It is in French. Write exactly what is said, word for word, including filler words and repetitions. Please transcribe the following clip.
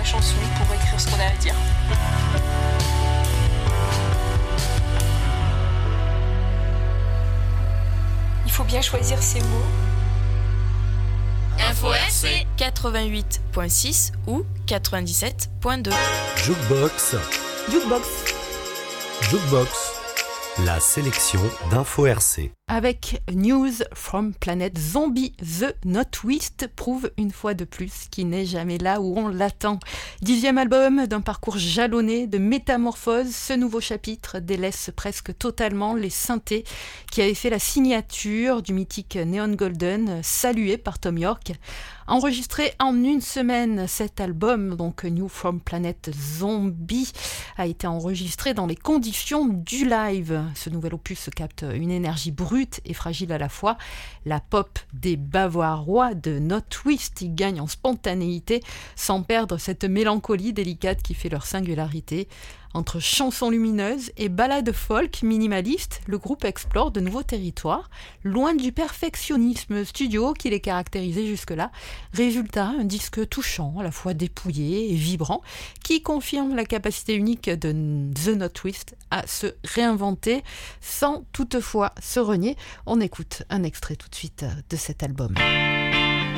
chanson pour écrire ce qu'on a à dire. Il faut bien choisir ses mots. Info R C quatre-vingt-huit virgule six ou quatre-vingt-dix-sept virgule deux. Jukebox. Jukebox. Jukebox. La sélection d'Info R C. Avec News from Planet Zombie, The Notwist prouve une fois de plus qu'il n'est jamais là où on l'attend. Dixième album d'un parcours jalonné de métamorphoses, ce nouveau chapitre délaisse presque totalement les synthés qui avaient fait la signature du mythique Neon Golden, salué par Thom Yorke. Enregistré en une semaine, cet album, donc New from Planet Zombie, a été enregistré dans les conditions du live. Ce nouvel opus capte une énergie brute et fragile à la fois. La pop des Bavarois de Notwist y gagne en spontanéité sans perdre cette mélancolie délicate qui fait leur singularité. Entre chansons lumineuses et ballades folk minimalistes, le groupe explore de nouveaux territoires, loin du perfectionnisme studio qui les caractérisait jusque-là. Résultat, un disque touchant, à la fois dépouillé et vibrant, qui confirme la capacité unique de The Notwist à se réinventer sans toutefois se renier. On écoute un extrait tout de suite de cet album.